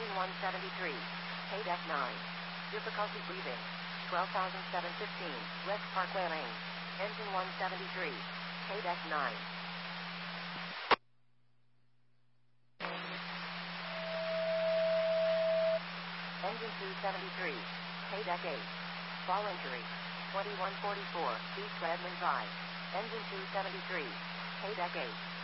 Engine 173. K-Deck 9. Difficulty breathing. 12,715. West Parkway Lane. Engine 173. K-Deck 9. Engine 273. K-Deck 8. Fall injury. 2144 East Redmond Drive. Engine 273. K-Deck 8.